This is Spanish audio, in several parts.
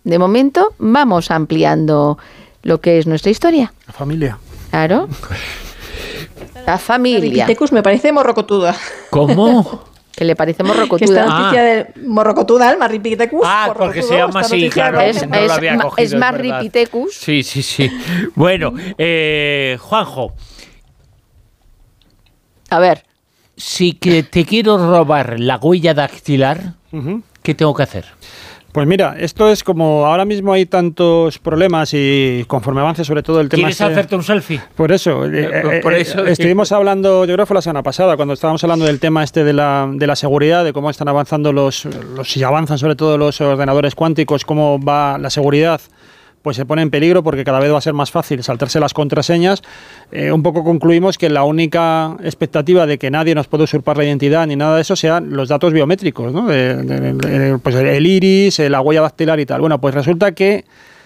De momento vamos ampliando lo que es nuestra historia. La familia. Claro. La familia. Ripithecus me parece morrocotuda. ¿Cómo? Que le parece Que morrocotuda. esta noticia de morrocotuda, Alma Ripithecus. Porque se llama así, claro. No lo había cogido, es más verdad. Ripithecus. Sí. Bueno, Juanjo, A ver, si que te quiero robar la huella dactilar, ¿qué tengo que hacer? Pues mira, esto es como ahora mismo hay tantos problemas y conforme avance sobre todo el tema... ¿Quieres hacerte un selfie? Por eso, estuvimos hablando, yo creo que fue la semana pasada, cuando estábamos hablando del tema de la seguridad, de cómo están avanzando si avanzan sobre todo los ordenadores cuánticos, cómo va la seguridad, pues se pone en peligro porque cada vez va a ser más fácil saltarse las contraseñas. Un poco concluimos que la única expectativa de que nadie nos pueda usurpar la identidad ni nada de eso sean los datos biométricos, ¿no? Pues el iris, la huella dactilar y tal. Bueno, pues resulta que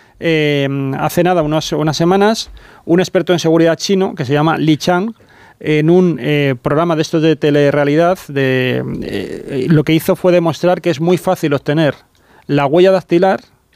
hace nada, unas semanas, un experto en seguridad chino que se llama Li Chang, en un programa de estos de telerrealidad, lo que hizo fue demostrar que es muy fácil obtener la huella dactilar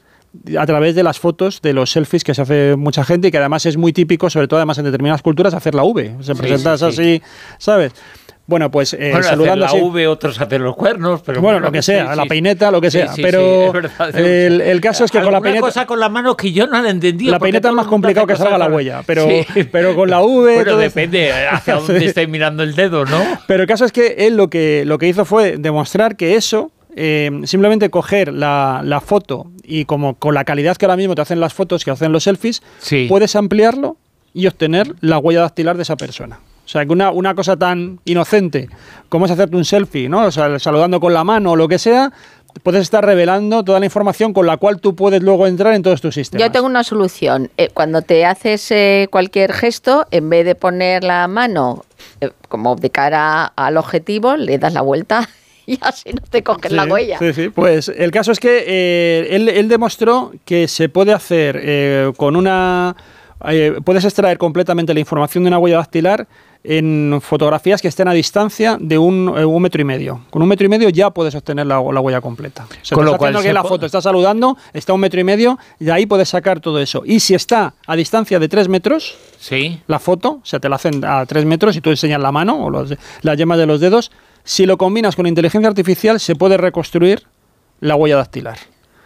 a través de las fotos de los selfies que se hace mucha gente y que además es muy típico, sobre todo además en determinadas culturas, hacer la V. Se presentas así, ¿sabes? Bueno, pues saludando hacer la así. V, otros hacer los cuernos, pero bueno, lo que sea, la peineta, lo que sea. Pero es verdad, el caso es que con la peineta... cosa con la mano que yo no la entendí. La peineta es más complicado que salga la huella, pero con la V... Bueno, depende hacia dónde estáis mirando el dedo, ¿no? Pero el caso es que él lo que hizo fue demostrar que eso... simplemente coger la foto y como con la calidad que ahora mismo te hacen las fotos, que hacen los selfies, puedes ampliarlo y obtener la huella dactilar de esa persona. O sea, que una cosa tan inocente como es hacerte un selfie, ¿no? O sea, saludando con la mano o lo que sea, puedes estar revelando toda la información con la cual tú puedes luego entrar en todos tus sistemas. yo tengo una solución. Cuando te haces cualquier gesto, en vez de poner la mano como de cara al objetivo, le das la vuelta y así no te coges la huella. Sí. Pues el caso es que él demostró que se puede hacer con puedes extraer completamente la información de una huella dactilar en fotografías que estén a distancia de un metro y medio. Con 1,5 metros ya puedes obtener la huella completa. O sea, con lo cual que la foto está saludando, está a 1,5 metros y de ahí puedes sacar todo eso. Y si está a distancia de 3 metros, la foto, o sea, te la hacen a 3 metros y tú enseñas la mano o las yemas de los dedos. Si lo combinas con inteligencia artificial, se puede reconstruir la huella dactilar.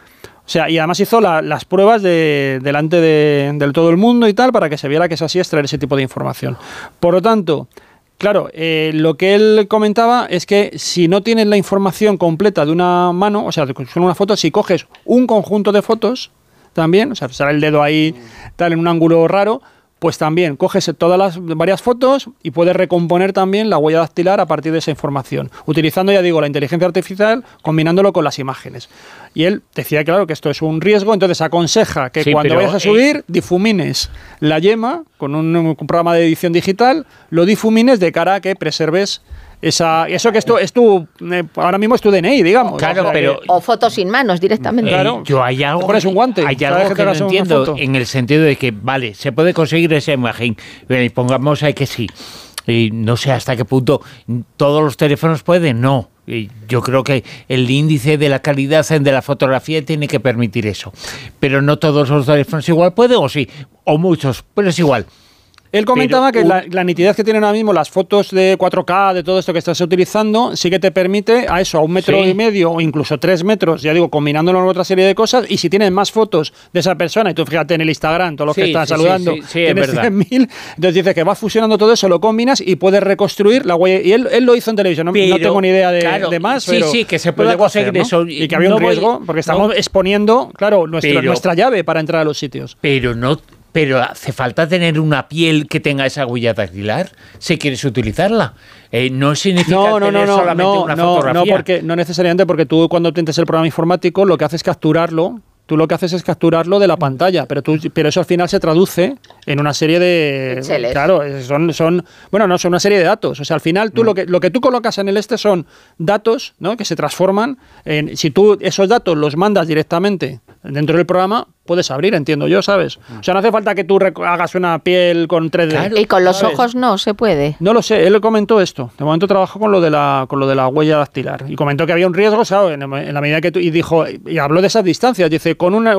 O sea, y además hizo las pruebas delante de todo el mundo y tal, para que se viera que es así extraer ese tipo de información. Por lo tanto, claro, lo que él comentaba es que si no tienes la información completa de una mano, o sea, con una foto, si coges un conjunto de fotos también, o sea, sale el dedo ahí tal en un ángulo raro, pues también coges todas las varias fotos y puedes recomponer también la huella dactilar a partir de esa información, utilizando, ya digo, la inteligencia artificial, combinándolo con las imágenes. Y él decía, claro, que esto es un riesgo, entonces aconseja que cuando vayas a subir, difumines la yema con un programa de edición digital, lo difumines de cara a que preserves eso que es ahora mismo es tu DNI, digamos. Claro, o sea, o fotos sin manos directamente. Claro. Yo hay algo, pones un guante, hay algo que no entiendo en el sentido de que, vale, se puede conseguir esa imagen, pongamos ahí que sí. Y no sé hasta qué punto todos los teléfonos pueden, no. Y yo creo que el índice de la calidad de la fotografía tiene que permitir eso. Pero no todos los teléfonos igual pueden, o sí, o muchos, pero es igual. Él comentaba que la nitidez que tienen ahora mismo las fotos de 4K, de todo esto que estás utilizando, sí que te permite a 1,5 metros o incluso 3 metros, ya digo, combinándolo con otra serie de cosas, y si tienes más fotos de esa persona, y tú fíjate en el Instagram, todos los que están saludando, tienes 100.000, entonces dice que vas fusionando todo eso, lo combinas y puedes reconstruir la huella. Y él lo hizo en televisión, no tengo ni idea de más, pero que se puede conseguir eso. Y que había un riesgo, porque estamos exponiendo, claro, nuestra llave para entrar a los sitios. Pero hace falta tener una piel que tenga esa huella dactilar si quieres utilizarla. No significa tener solamente una fotografía. No necesariamente, porque tú cuando tienes el programa informático lo que haces es capturarlo. Tú lo que haces es capturarlo de la pantalla, pero eso al final se traduce en una serie de... Exceles. Claro, son una serie de datos. O sea, al final tú lo que tú colocas en el son datos, ¿no?, que se transforman en... Si tú esos datos los mandas directamente dentro del programa, puedes abrir, entiendo yo, ¿sabes? O sea, no hace falta que tú hagas una piel con 3D. Claro. Y con los ojos no se puede. No lo sé, él comentó esto. De momento trabajó con lo de la huella dactilar. Y comentó que había un riesgo, ¿sabes? En la medida que tú... Y dijo, y habló de esas distancias. Dice, con